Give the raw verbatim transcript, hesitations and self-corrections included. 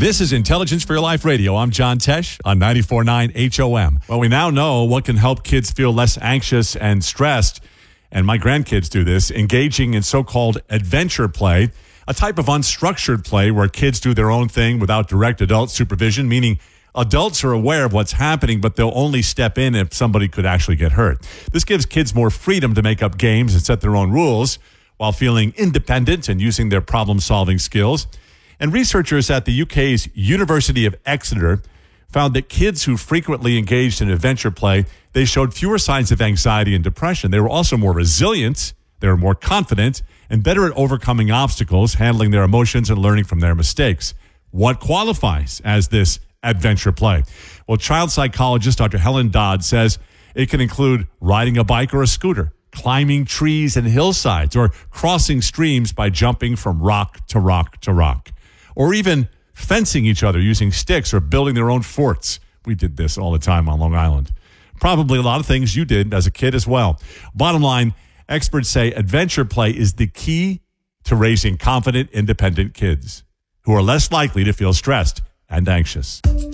This is Intelligence for Your Life Radio. I'm John Tesh on ninety-four point nine H O M. Well, we now know what can help kids feel less anxious and stressed, and my grandkids do this, engaging in so-called adventure play, a type of unstructured play where kids do their own thing without direct adult supervision, meaning adults are aware of what's happening, but they'll only step in if somebody could actually get hurt. This gives kids more freedom to make up games and set their own rules while feeling independent and using their problem-solving skills. And researchers at the U K's University of Exeter found that kids who frequently engaged in adventure play, they showed fewer signs of anxiety and depression. They were also more resilient, they were more confident, and better at overcoming obstacles, handling their emotions, and learning from their mistakes. What qualifies as this adventure play? Well, child psychologist Doctor Helen Dodd says it can include riding a bike or a scooter, climbing trees and hillsides, or crossing streams by jumping from rock to rock to rock, or even fencing each other using sticks or building their own forts. We did this all the time on Long Island. Probably a lot of things you did as a kid as well. Bottom line, experts say adventure play is the key to raising confident, independent kids who are less likely to feel stressed and anxious.